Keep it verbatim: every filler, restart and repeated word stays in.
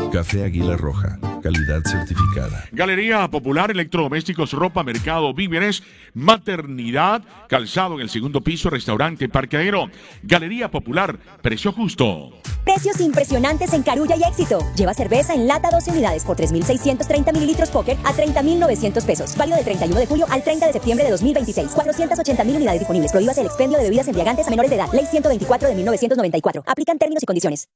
Café Águila Roja, calidad certificada. Galería Popular, electrodomésticos, ropa, mercado, víveres, maternidad, calzado en el segundo piso, restaurante, parqueadero. Galería Popular, precio justo. Precios impresionantes en Carulla y Éxito. Lleva cerveza en lata doce unidades por tres mil seiscientos treinta mililitros Poker a treinta mil novecientos pesos. Válido del treinta y uno de julio al treinta de septiembre de dos mil veintiséis. cuatrocientas ochenta mil unidades disponibles. Prohíbas el expendio de bebidas embriagantes a menores de edad. Ley ciento veinticuatro de mil novecientos noventa y cuatro. Aplican términos y condiciones.